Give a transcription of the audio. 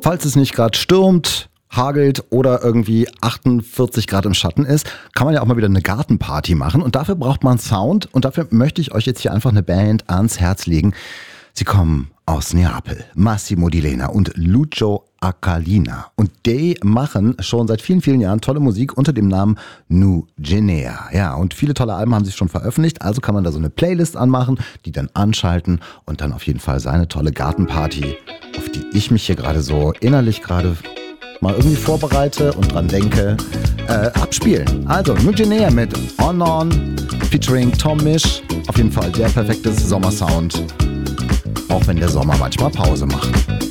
falls es nicht gerade stürmt, hagelt oder irgendwie 48 Grad im Schatten ist, kann man ja auch mal wieder eine Gartenparty machen. Und dafür braucht man Sound. Und dafür möchte ich euch jetzt hier einfach eine Band ans Herz legen. Sie kommen aus Neapel. Massimo Di Lena und Lucio Acalina. Und die machen schon seit vielen, vielen Jahren tolle Musik unter dem Namen Nu Genea. Ja, und viele tolle Alben haben sie schon veröffentlicht. Also kann man da so eine Playlist anmachen, die dann anschalten und dann auf jeden Fall seine tolle Gartenparty, auf die ich mich hier gerade so innerlich gerade mal irgendwie vorbereite und dran denke, abspielen. Also Nu Genea mit On On featuring Tom Misch. Auf jeden Fall der perfekte Sommersound, auch wenn der Sommer manchmal Pause macht.